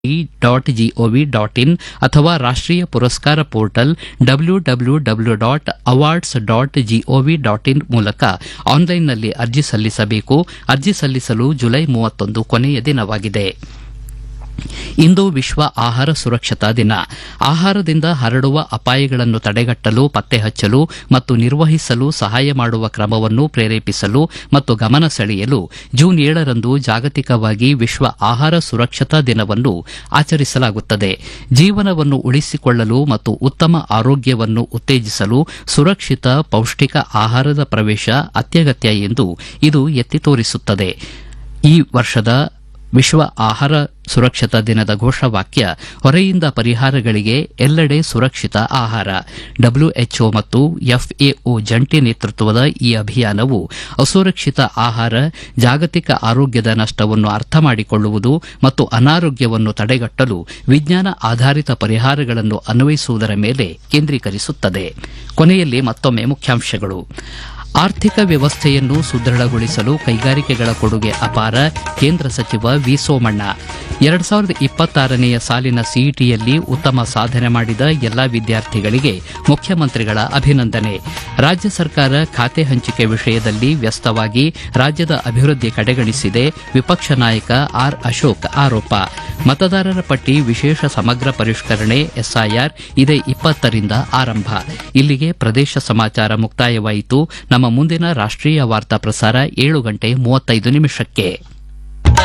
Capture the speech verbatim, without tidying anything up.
Dot gov dot in ಅಥವಾ ರಾಷ್ಟೀಯ ಪುರಸ್ಕಾರ portal W W W dot awards dot gov dot in ಮೂಲಕ ಆನ್ಲೈನ್ನಲ್ಲಿ ಅರ್ಜಿ ಸಲ್ಲಿಸಬೇಕು. ಅರ್ಜಿ ಸಲ್ಲಿಸಲು ಜುಲೈ ಮೂವತ್ತೊಂದು ಕೊನೆಯ ದಿನವಾಗಿದೆ. ಇಂದು ವಿಶ್ವ ಆಹಾರ ಸುರಕ್ಷತಾ ದಿನ. ಆಹಾರದಿಂದ ಹರಡುವ ಅಪಾಯಗಳನ್ನು ತಡೆಗಟ್ಟಲು, ಪತ್ತೆ ಹಚ್ಚಲು ಮತ್ತು ನಿರ್ವಹಿಸಲು ಸಹಾಯ ಮಾಡುವ ಕ್ರಮವನ್ನು ಪ್ರೇರೇಪಿಸಲು ಮತ್ತು ಗಮನ ಸೆಳೆಯಲು ಜೂನ್ ಏಳರಂದು ಜಾಗತಿಕವಾಗಿ ವಿಶ್ವ ಆಹಾರ ಸುರಕ್ಷತಾ ದಿನವನ್ನು ಆಚರಿಸಲಾಗುತ್ತದೆ. ಜೀವನವನ್ನು ಉಳಿಸಿಕೊಳ್ಳಲು ಮತ್ತು ಉತ್ತಮ ಆರೋಗ್ಯವನ್ನು ಉತ್ತೇಜಿಸಲು ಸುರಕ್ಷಿತ ಪೌಷ್ಟಿಕ ಆಹಾರದ ಪ್ರವೇಶ ಅತ್ಯಗತ್ಯ ಎಂದು ಇದು ಎತ್ತಿ ತೋರಿಸುತ್ತದೆ. ಈ ವರ್ಷದ ವಿಶ್ವ ಆಹಾರ ಸುರಕ್ಷತಾ ದಿನದ ಘೋಷವಾಕ್ಯ ಹೊರೆಯಿಂದ ಪರಿಹಾರಗಳಿಗೆ ಎಲ್ಲೆಡೆ ಸುರಕ್ಷಿತ ಆಹಾರ. ಡಬ್ಲ್ಯೂಎಚ್ಒ ಮತ್ತು ಎಫ್ಎಒ ಜಂಟಿ ನೇತೃತ್ವದ ಈ ಅಭಿಯಾನವು ಅಸುರಕ್ಷಿತ ಆಹಾರ, ಜಾಗತಿಕ ಆರೋಗ್ಯದ ನಷ್ಟವನ್ನು ಅರ್ಥ ಮಾಡಿಕೊಳ್ಳುವುದು ಮತ್ತು ಅನಾರೋಗ್ಯವನ್ನು ತಡೆಗಟ್ಟಲು ವಿಜ್ಞಾನ ಆಧಾರಿತ ಪರಿಹಾರಗಳನ್ನು ಅನ್ವಯಿಸುವುದರ ಮೇಲೆ ಕೇಂದ್ರೀಕರಿಸುತ್ತದೆ. ಕೊನೆಯಲ್ಲಿ ಮತ್ತೊಮ್ಮೆ ಮುಖ್ಯಾಂಶಗಳು. ಆರ್ಥಿಕ ವ್ಯವಸ್ಥೆಯನ್ನು ಸುದೃಢಗೊಳಿಸಲು ಕೈಗಾರಿಕೆಗಳ ಕೊಡುಗೆ ಅಪಾರ. ಕೇಂದ್ರ ಸಚಿವ ವಿ ಸೋಮಣ್ಣ. ಎರಡು ಸಾವಿರದ ಇಪ್ಪತ್ತಾರನೆಯ ಸಾಲಿನ ಸಿಇಟಿಯಲ್ಲಿ ಉತ್ತಮ ಸಾಧನೆ ಮಾಡಿದ ಎಲ್ಲಾ ವಿದ್ಯಾರ್ಥಿಗಳಿಗೆ ಮುಖ್ಯಮಂತ್ರಿಗಳ ಅಭಿನಂದನೆ. ರಾಜ್ಯ ಸರ್ಕಾರ ಖಾತೆ ಹಂಚಿಕೆ ವಿಷಯದಲ್ಲಿ ವ್ಯಸ್ತವಾಗಿ ರಾಜ್ಯದ ಅಭಿವೃದ್ಧಿ ಕಡೆಗಣಿಸಿದೆ. ವಿಪಕ್ಷ ನಾಯಕ ಆರ್ ಅಶೋಕ್ ಆರೋಪ. ಮತದಾರರ ಪಟ್ಟಿ ವಿಶೇಷ ಸಮಗ್ರ ಪರಿಷ್ಕರಣೆ ಎಸ್ಐಆರ್ ಇದೇ ಇಪ್ಪತ್ತರಿಂದ ಆರಂಭ. ಇಲ್ಲಿಗೆ ಪ್ರದೇಶ ಸಮಾಚಾರ ಮುಕ್ತಾಯವಾಯಿತು. ನಮ್ಮ ಮುಂದಿನ ರಾಷ್ಟೀಯ ವಾರ್ತಾ ಪ್ರಸಾರ ಏಳು ಗಂಟೆ ಮೂವತ್ತೈದು ನಿಮಿಷಕ್ಕೆ.